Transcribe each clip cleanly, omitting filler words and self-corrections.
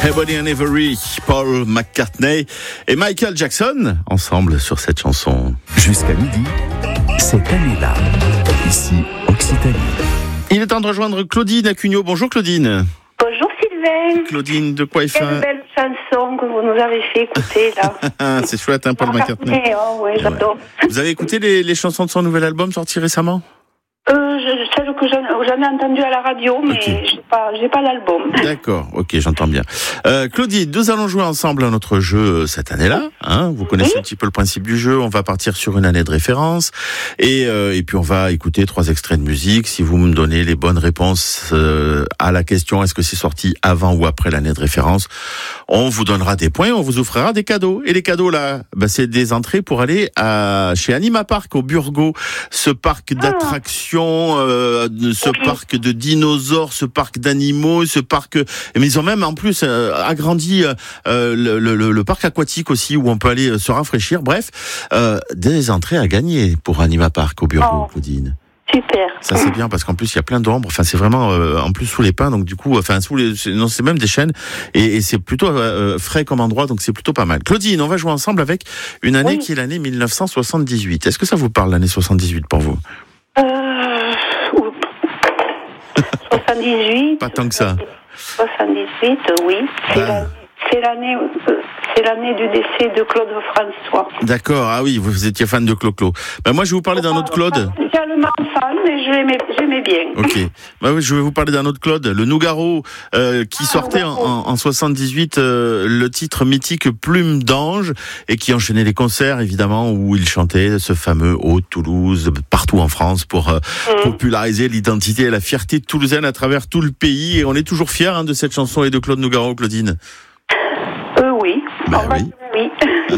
Ebony and Ivory, Paul McCartney et Michael Jackson, ensemble sur cette chanson. Jusqu'à midi, cette année-là, ici, Occitanie. Il est temps de rejoindre Claudine à Cugnot. Bonjour Claudine. Bonjour Sylvain. Claudine, de quoi il fait? Quelle belle chanson que vous nous avez fait écouter là. C'est chouette, hein, Paul McCartney. Oh, ouais, j'adore. Vous avez écouté les chansons de son nouvel album sorti récemment? Celle que j'en ai entendue à la radio, mais Okay. j'ai pas l'album. D'accord, ok, j'entends bien. Claudine, nous allons jouer ensemble à notre jeu cette année-là. Hein, vous connaissez un petit peu le principe du jeu. On va partir sur une année de référence et puis on va écouter 3 extraits de musique. Si vous me donnez les bonnes réponses à la question est-ce que c'est sorti avant ou après l'année de référence, on vous donnera des points, on vous offrira des cadeaux. Et les cadeaux là, c'est des entrées pour aller chez Anima Park au Burgo, ce parc d'attractions. Ce parc de dinosaures, ce parc d'animaux, ce parc. Mais ils ont même en plus agrandi le parc aquatique aussi où on peut aller se rafraîchir. Bref, des entrées à gagner pour Anima Park au Burgo, Claudine. Super. Ça c'est bien parce qu'en plus il y a plein d'ombres. Enfin c'est vraiment en plus sous les pins donc du coup c'est même des chênes et c'est plutôt frais comme endroit donc c'est plutôt pas mal. Claudine, on va jouer ensemble avec une année qui est l'année 1978. Est-ce que ça vous parle l'année 78 pour vous? 78. Pas tant que ça. 78, oui. C'est l'année du décès de Claude François. D'accord, ah oui, vous étiez fan de Clo-Clo. Moi, je vais vous parler d'un autre Claude. Également fan, mais j'aimais bien. Ok. Oui, je vais vous parler d'un autre Claude, le Nougaro, qui sortait en 78 le titre mythique Plume d'ange et qui enchaînait les concerts, évidemment, où il chantait ce fameux Haut Toulouse, partout en France, pour populariser l'identité et la fierté toulousaine à travers tout le pays. Et on est toujours fiers de cette chanson et de Claude Nougaro, Claudine. Oui. Oui.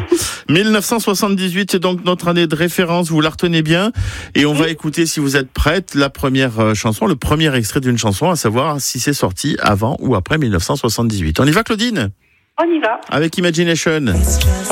1978, c'est donc notre année de référence, vous la retenez bien. Et on va écouter, si vous êtes prête, la première chanson, le premier extrait d'une chanson, à savoir si c'est sorti avant ou après 1978. On y va, Claudine? On y va. Avec Imagination.